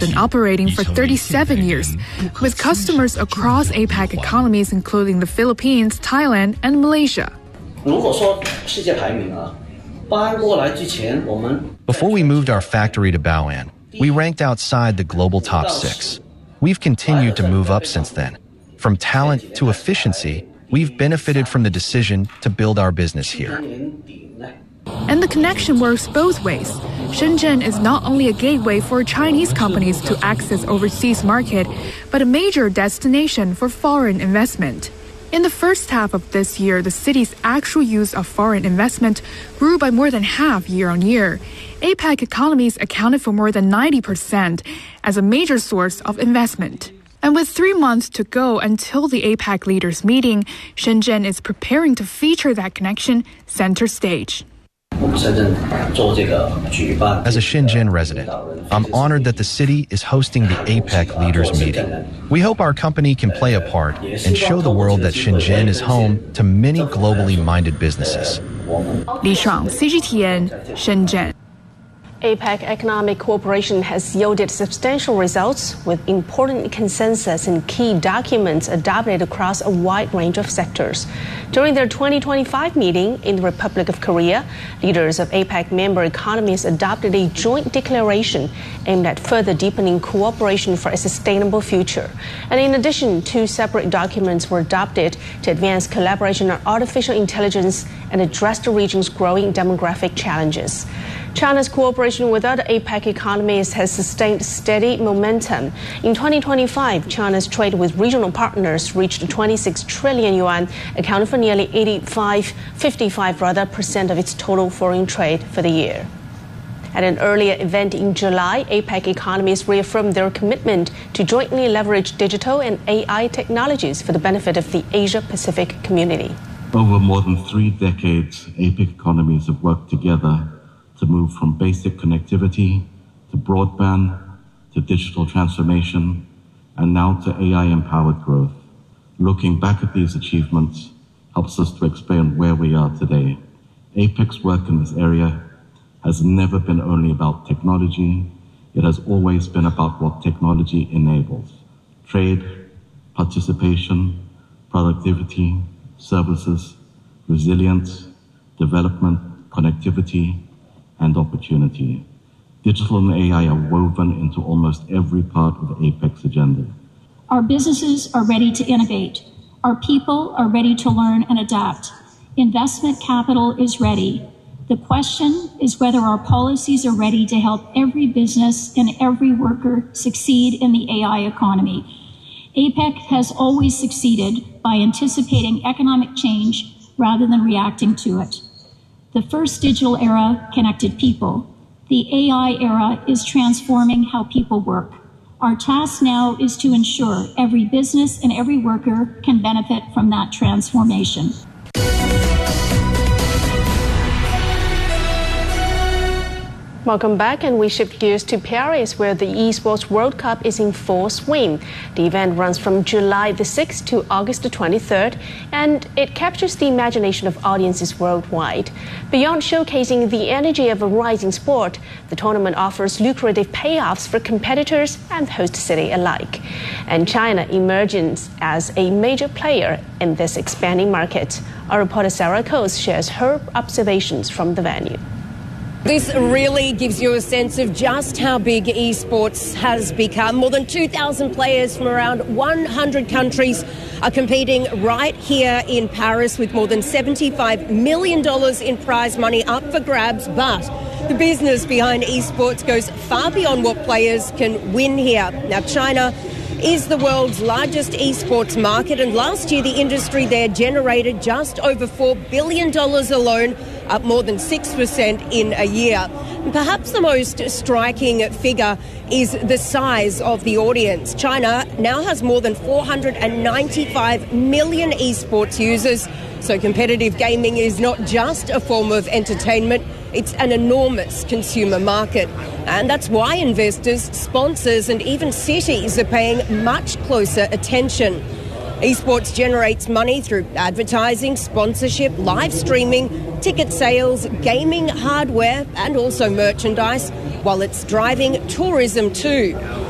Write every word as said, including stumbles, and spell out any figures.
been operating for thirty-seven years, with customers across APEC economies including the Philippines, Thailand, and Malaysia. Before we moved our factory to Bao'an, we ranked outside the global top six. We've continued to move up since then. From talent to efficiency, we've benefited from the decision to build our business here. And the connection works both ways. Shenzhen is not only a gateway for Chinese companies to access overseas market, but a major destination for foreign investment. In the first half of this year, the city's actual use of foreign investment grew by more than half year on year. APEC economies accounted for more than ninety percent as a major source of investment. And with three months to go until the APEC leaders meeting, Shenzhen is preparing to feature that connection center stage. As a Shenzhen resident, I'm honored that the city is hosting the APEC leaders meeting. We hope our company can play a part and show the world that Shenzhen is home to many globally minded businesses. Li Shuang, C G T N, Shenzhen. APEC economic cooperation has yielded substantial results with important consensus and key documents adopted across a wide range of sectors. During their twenty twenty-five meeting in the Republic of Korea, leaders of APEC member economies adopted a joint declaration aimed at further deepening cooperation for a sustainable future. And in addition, two separate documents were adopted to advance collaboration on artificial intelligence and address the region's growing demographic challenges. China's cooperation with other APEC economies has sustained steady momentum. In twenty twenty-five, China's trade with regional partners reached twenty-six trillion yuan, accounting for nearly eighty-five, fifty-five rather percent of its total foreign trade for the year. At an earlier event in July, APEC economies reaffirmed their commitment to jointly leverage digital and A I technologies for the benefit of the Asia-Pacific community. Over more than three decades, APEC economies have worked together to move from basic connectivity to broadband to digital transformation and now to A I-empowered growth. Looking back at these achievements helps us to explain where we are today. APEC's work in this area has never been only about technology. It has always been about what technology enables: trade, participation, productivity, services, resilience, development, connectivity, and opportunity. Digital and A I are woven into almost every part of APEC's agenda. Our businesses are ready to innovate. Our people are ready to learn and adapt. Investment capital is ready. The question is whether our policies are ready to help every business and every worker succeed in the A I economy. APEC has always succeeded by anticipating economic change rather than reacting to it. The first digital era connected people. The A I era is transforming how people work. Our task now is to ensure every business and every worker can benefit from that transformation. Welcome back, and we shift gears to Paris, where the Esports World Cup is in full swing. The event runs from July the sixth to August the twenty-third, and it captures the imagination of audiences worldwide. Beyond showcasing the energy of a rising sport, the tournament offers lucrative payoffs for competitors and host city alike. And China emerges as a major player in this expanding market. Our reporter Sarah Coase shares her observations from the venue. This really gives you a sense of just how big esports has become. More than two thousand players from around one hundred countries are competing right here in Paris, with more than seventy-five million dollars in prize money up for grabs. But the business behind esports goes far beyond what players can win here. Now, China is the world's largest esports market, and last year the industry there generated just over four billion dollars alone, up more than six percent in a year. And perhaps the most striking figure is the size of the audience. China now has more than four hundred ninety-five million esports users, so competitive gaming is not just a form of entertainment, it's an enormous consumer market. And that's why investors, sponsors and even cities are paying much closer attention. Esports generates money through advertising, sponsorship, live streaming, ticket sales, gaming hardware and also merchandise, while it's driving tourism too.